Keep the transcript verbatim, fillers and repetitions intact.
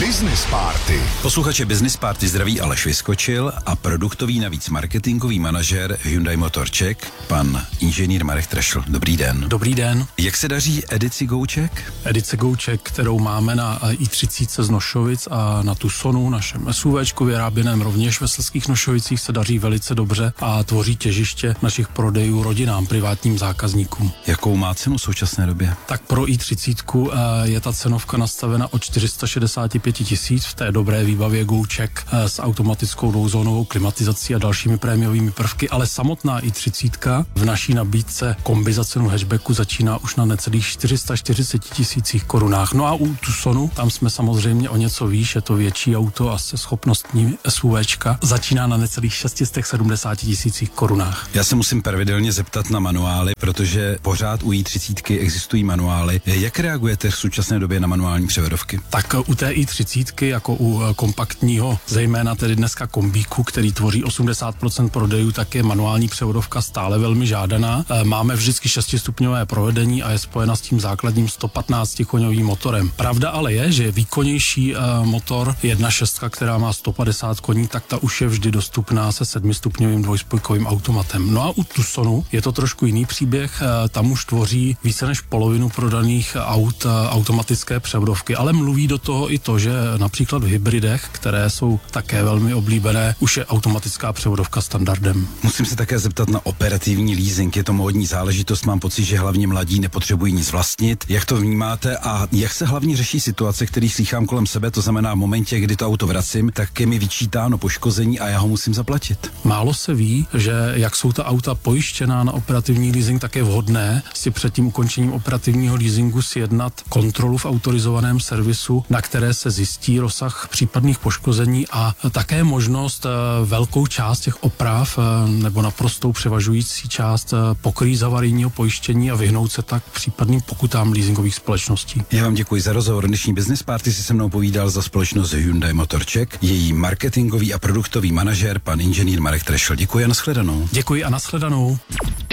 Business Party. Posluchače Business Party zdraví Aleš Vyskočil a produktový navíc marketingový manažer Hyundai Motor Czech, pan inženýr Marek Trešl. Dobrý den. Dobrý den. Jak se daří edici Gouček? Edice Gouček, kterou máme na i třicet z Nošovic a na Tucsonu, našem SUVčku vyráběném rovněž ve Slezských Nošovicích, se daří velice dobře a tvoří těžiště našich prodejů rodinám, privátním zákazníkům. Jakou má cenu v současné době? Tak pro i třicet je ta cenovka nastavena od čtyři sta šedesát pět tisíc v té dobré výbavě Gouček s automatickou dvouzónovou klimatizací a dalšími prémiovými prvky, ale samotná i třicet v naší nabídce kombi za cenu hatchbacku začíná už na necelých čtyři sta čtyřicet tisících korunách. No a u Tucsonu, tam jsme samozřejmě o něco výš, je to větší auto a se schopnostní SUVčka, začíná na necelých šest set sedmdesát tisících korunách. Já se musím pravidelně zeptat na manuály, protože pořád u i třicet existují manuály. Jak reagujete v současné době na manuální převodovky? Tak u té i třicet, jako u kompaktního, zejména tedy dneska kombíku, který tvoří osmdesát procent prodejů, tak je manuální převodovka stále velmi žádaná. Máme vždycky šestistupňové provedení a je spojena s tím základním sto patnáct koňovým motorem. Pravda ale je, že výkonnější motor jedna šest, která má sto padesát koní, tak ta už je vždy dostupná se sedmistupňovým dvojspojkovým automatem. No a u Tucsonu je to trošku jiný příběh, tam už tvoří více než polovinu prodaných aut automatické převodovky, ale mluví do toho i to, že například v hybridech, které jsou také velmi oblíbené, už je automatická převodovka standardem. Musím se také zeptat na operativní leasing. Je to módní záležitost, mám pocit, že hlavně mladí nepotřebují nic vlastnit. Jak to vnímáte a jak se hlavně řeší situace, který slýchám kolem sebe, to znamená v momentě, kdy to auto vracím, tak je mi vyčítáno poškození a já ho musím zaplatit. Málo se ví, že jak jsou ta auta pojištěná na operativní leasing, tak je vhodné si před tím ukončením operativního leasingu sjednat kontrolu v autorizovaném servisu, na které se zjistí rozsah případných poškození a také možnost velkou část těch oprav nebo naprostou převažující část pokrýt z havarijního pojištění a vyhnout se tak případným pokutám leasingových společností. Já vám děkuji za rozhovor. Dnešní Business Party si se mnou povídal za společnost Hyundai Motor Czech, její marketingový a produktový manažer pan inženýr Marek Trešl. Děkuji a nashledanou. Děkuji a nashledanou.